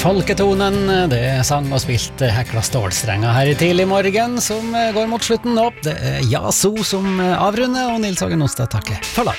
folketonen, det sang og spilt hekla stålstrenger her i tidlig morgen, som går mot slutten nå. Det Yasu som avrunder, og Nils Hagen Onsdag takker for lag.